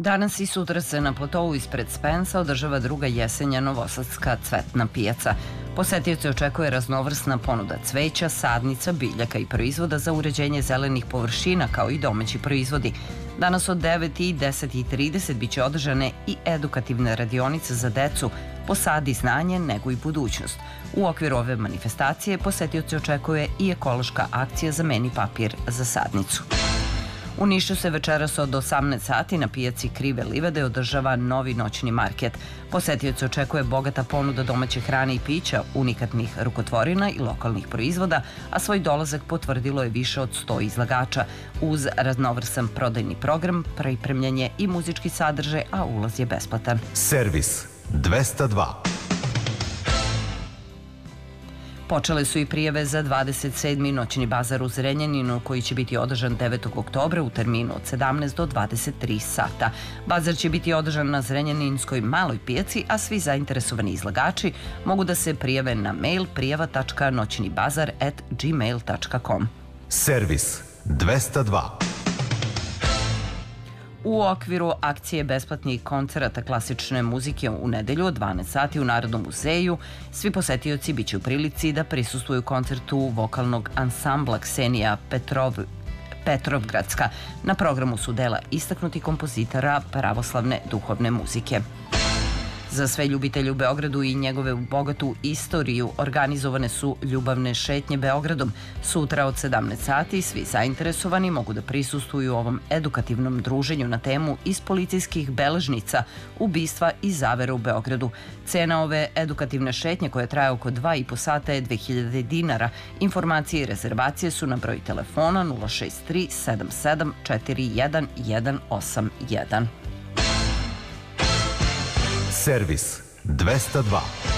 Danas i sutra se na platovu ispred Spensa održava druga jesenja novosadska cvetna pijaca. Posetioce očekuje raznovrsna ponuda cveća, sadnica, biljaka i proizvoda za uređenje zelenih površina, kao i domaći proizvodi. Danas od 9 i 10:30 biće održane i edukativne radionice za decu Posadi znanje, neguj budućnost. U okviru ove manifestacije posetioce očekuje i ekološka akcija Zameni papir za sadnicu. U Nišu se večeras od 18 sati na pijaci Krive livade održava novi noćni market. Posetioce očekuje bogata ponuda domaće hrane i pića, unikatnih rukotvorina i lokalnih proizvoda, a svoj dolazak potvrdilo je više od 100 izlagača. Uz raznovrsan prodajni program, pripremljen je i muzički sadržaj, a ulaz je besplatan. Servis 202. Počele su i prijave za 27. noćni bazar u Zrenjaninu, koji će biti održan 9. oktobra u terminu od 17 do 23 sata. Bazar će biti održan na Zrenjaninskoj maloj pijaci, a svi zainteresovani izlagači mogu da se prijave na mail prijava.noćnibazar@gmail.com. Servis 202. U okviru akcije besplatnih koncerata klasične muzike u nedelju od 12 sati u Narodnom muzeju, svi posetioci biće u prilici da prisustvuju koncertu vokalnog ansambla Ksenija Petrovgradska. Na programu su dela istaknutih kompozitora pravoslavne duhovne muzike. Za sve ljubitelje u Beogradu i njegove bogatu istoriju organizovane su ljubavne šetnje Beogradom. Sutra od 17 sati svi zainteresovani mogu da prisustvuju ovom edukativnom druženju na temu iz policijskih beležnica, ubistva i zavere u Beogradu. Cena ove edukativne šetnje, koja traje oko 2,5 sata, je 2000 dinara. Informacije i rezervacije su na broj telefona 063 77 41 181. Servis 202.